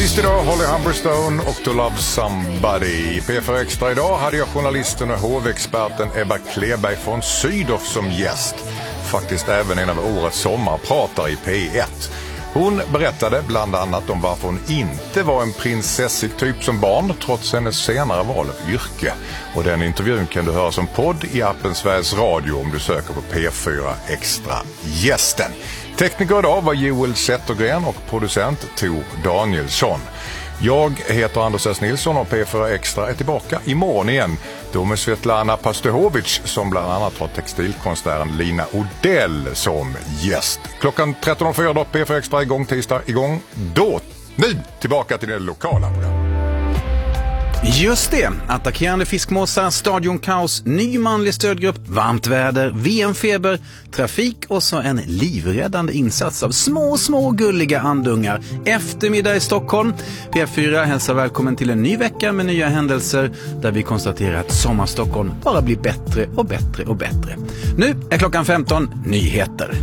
Sist idag Holly Humberstone och To Love Somebody. I P4 Extra idag hade jag journalisten och hovexperten Ebba Kleberg från Sydow som gäst. Faktiskt även en av årets sommarpratare i P1. Hon berättade bland annat om varför hon inte var en prinsessig typ som barn trots hennes senare val av yrke. Och den intervjun kan du höra som podd i appen Sveriges Radio om du söker på P4 Extra gästen. Tekniker idag var Joel Zettergren och producent Tor Danielsson. Jag heter Anders S. Nilsson och P4 Extra är tillbaka imorgon igen. Då med Svetlana Pastohovic som bland annat har textilkonstnären Lina Odell som gäst. Klockan 13.04 då P4 Extra igång tisdag igång. Då, nu tillbaka till det lokala programmet. Just det, attackerande fiskmåsar, stadionkaos, ny manlig stödgrupp, varmt väder, VM-feber, trafik och så en livräddande insats av små gulliga andungar. Eftermiddag i Stockholm. P4 hälsar välkommen till en ny vecka med nya händelser där vi konstaterar att Sommarstockholm bara blir bättre och bättre och bättre. Nu är klockan 15, nyheter.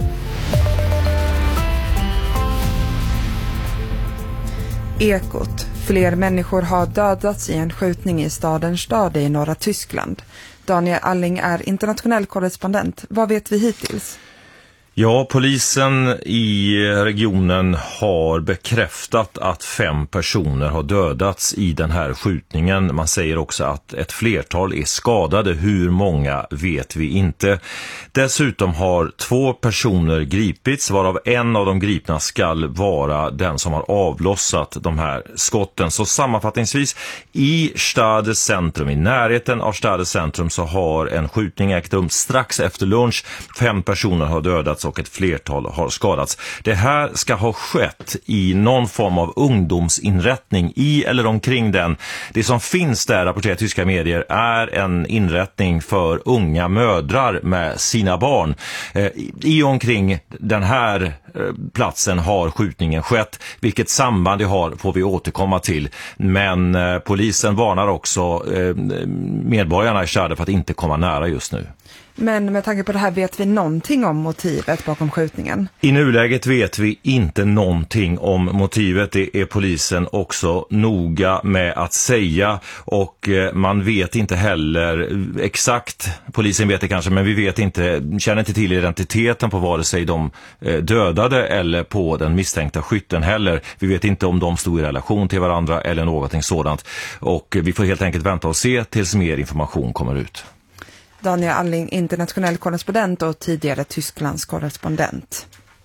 Ekot. Fler människor har dödats i en skjutning i staden Stade i norra Tyskland. Daniel Alling är internationell korrespondent. Vad vet vi hittills? Ja, polisen i regionen har bekräftat att 5 personer har dödats i den här skjutningen. Man säger också att ett flertal är skadade. Hur många vet vi inte. Dessutom har 2 personer gripits, varav en av de gripna skall vara den som har avlossat de här skotten. Så sammanfattningsvis, i Stades centrum, i närheten av Stades centrum, så har en skjutning ägt rum strax efter lunch. 5 personer har dödats och ett flertal har skadats. Det här ska ha skett i någon form av ungdomsinrättning i eller omkring den. Det som finns där, rapporterar tyska medier, är en inrättning för unga mödrar med sina barn. I och omkring den här platsen har skjutningen skett. Vilket samband det har får vi återkomma till. Men polisen varnar också medborgarna i Stade för att inte komma nära just nu. Men med tanke på det här, vet vi någonting om motivet bakom skjutningen? I nuläget vet vi inte någonting om motivet. Det är polisen också noga med att säga. Och man vet inte heller exakt, polisen vet det kanske, men vi vet inte, känner inte till identiteten på vare sig de dödade eller på den misstänkta skytten heller. Vi vet inte om de stod i relation till varandra eller någonting sådant. Och vi får helt enkelt vänta och se tills mer information kommer ut. Daniel Alling, internationell korrespondent och tidigare Tysklands korrespondent.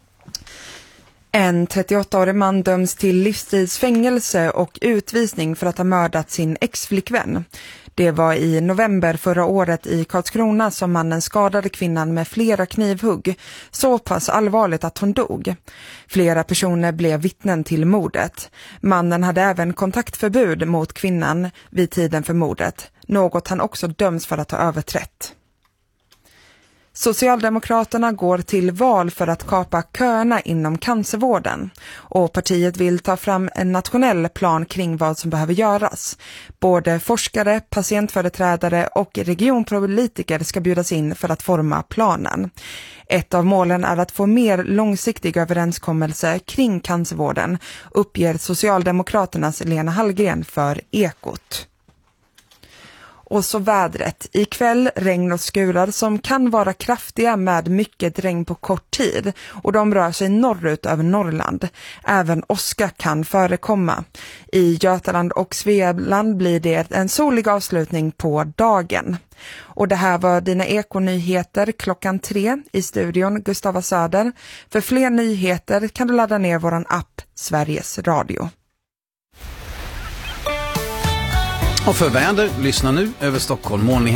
En 38-årig man döms till livstidsfängelse och utvisning för att ha mördat sin ex-flickvän. Det var i november förra året i Karlskrona som mannen skadade kvinnan med flera knivhugg, så pass allvarligt att hon dog. Flera personer blev vittnen till mordet. Mannen hade även kontaktförbud mot kvinnan vid tiden för mordet, något han också döms för att ha överträtt. Socialdemokraterna går till val för att kapa köerna inom cancervården och partiet vill ta fram en nationell plan kring vad som behöver göras. Både forskare, patientföreträdare och regionpolitiker ska bjudas in för att forma planen. Ett av målen är att få mer långsiktig överenskommelse kring cancervården, uppger Socialdemokraternas Lena Hallgren för Ekot. Och så vädret. Ikväll regn och skurar som kan vara kraftiga med mycket regn på kort tid. Och de rör sig norrut över Norrland. Även åska kan förekomma. I Götaland och Svealand blir det en solig avslutning på dagen. Och det här var dina ekonyheter klockan 3 i studion Gustava Söder. För fler nyheter kan du ladda ner våran app Sveriges Radio. Och för väder, lyssna nu över Stockholm.